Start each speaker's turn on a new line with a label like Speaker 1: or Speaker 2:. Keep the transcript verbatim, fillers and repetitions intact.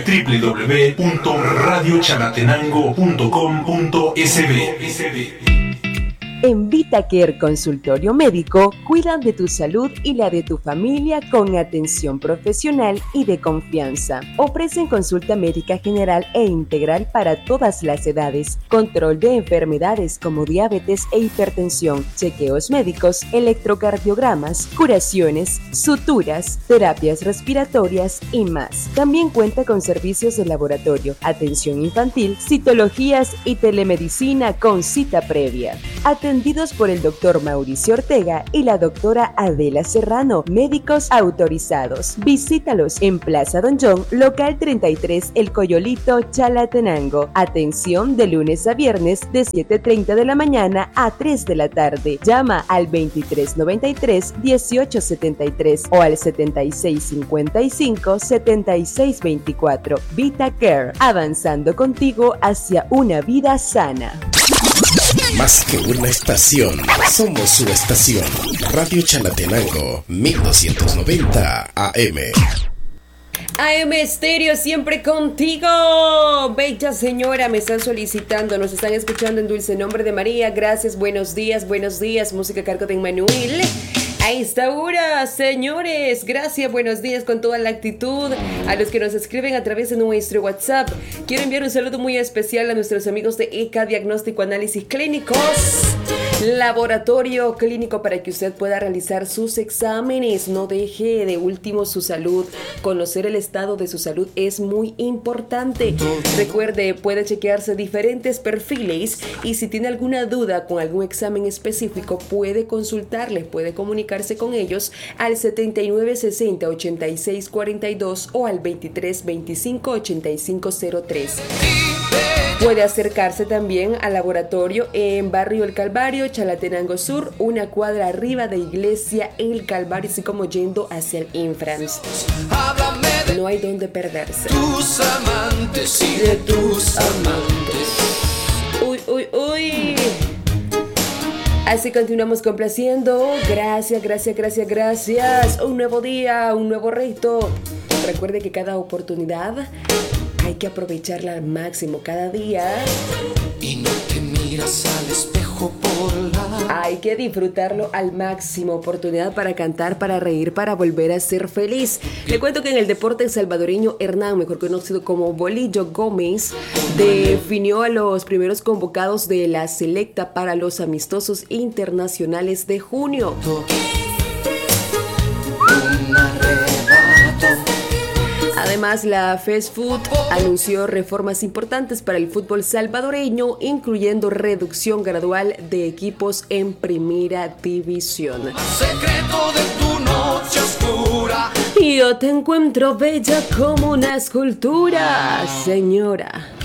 Speaker 1: w w w punto radio chalatenango punto com punto s b.
Speaker 2: En VitaCare Consultorio Médico cuidan de tu salud y la de tu familia con atención profesional y de confianza. Ofrecen consulta médica general e integral para todas las edades, control de enfermedades como diabetes e hipertensión, chequeos médicos, electrocardiogramas, curaciones, suturas, terapias respiratorias y más. También cuenta con servicios de laboratorio, atención infantil, citologías y telemedicina con cita previa. Atendidos por el doctor Mauricio Ortega y la doctora Adela Serrano, médicos autorizados. Visítalos en Plaza Don John, local treinta y tres, El Coyolito, Chalatenango. Atención de lunes a viernes de siete y treinta de la mañana a tres de la tarde. Llama al veintitrés noventa y tres, dieciocho setenta y tres o al setenta y seis cincuenta y cinco, setenta y seis veinticuatro. VitaCare, avanzando contigo hacia una vida sana.
Speaker 3: Más que una estación, somos su estación. Radio Chalatenango, mil doscientos noventa A M.
Speaker 4: A M Estéreo, siempre contigo. Bella señora, me están solicitando, nos están escuchando en Dulce Nombre de María. Gracias, buenos días, buenos días. Música a cargo de Emmanuel. A esta hora, señores, gracias, buenos días con toda la actitud. A los que nos escriben a través de nuestro WhatsApp, quiero enviar un saludo muy especial a nuestros amigos de E C A Diagnóstico Análisis Clínicos, laboratorio clínico para que usted pueda realizar sus exámenes. No deje de último su salud. Conocer el estado de su salud es muy importante. Recuerde, puede chequearse diferentes perfiles y si tiene alguna duda con algún examen específico, puede consultarles, puede comunicarse con ellos al setenta y nueve sesenta, ochenta y seis cuarenta y dos o al veintitrés veinticinco, ochenta y cinco cero tres. Puede acercarse también al laboratorio en Barrio El Calvario, Chalatenango Sur, una cuadra arriba de Iglesia El Calvario, así como yendo hacia el Infrans. No hay donde perderse.
Speaker 5: Tus amantes y de tus amantes.
Speaker 4: Uy, uy, uy. Así continuamos complaciendo. Gracias, gracias, gracias, gracias. Un nuevo día, un nuevo reto. Recuerde que cada oportunidad hay que aprovecharla al máximo cada día.
Speaker 5: Y no te miras al espejo por la...
Speaker 4: Hay que disfrutarlo al máximo. Oportunidad para cantar, para reír, para volver a ser feliz. Le cuento que en el deporte salvadoreño, Hernán, mejor conocido como Bolillo Gómez, definió a los primeros convocados de la selecta para los amistosos internacionales de junio. Además, la Fast Food anunció reformas importantes para el fútbol salvadoreño, incluyendo reducción gradual de equipos en primera división.
Speaker 5: Secreto de tu noche oscura.
Speaker 4: Yo te encuentro bella como una escultura, señora.